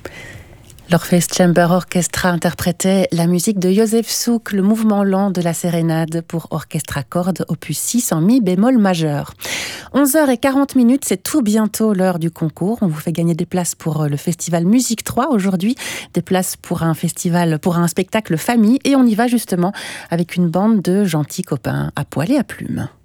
L'Orpheus Chamber Orchestra interprétait la musique de Joseph Suk, le mouvement lent de la sérénade pour orchestre à cordes, opus 6 en mi bémol majeur. 11h40, c'est tout bientôt l'heure du concours. On vous fait gagner des places pour le festival Musique 3 aujourd'hui, des places pour un spectacle famille, et on y va justement avec une bande de gentils copains à poil et à plumes.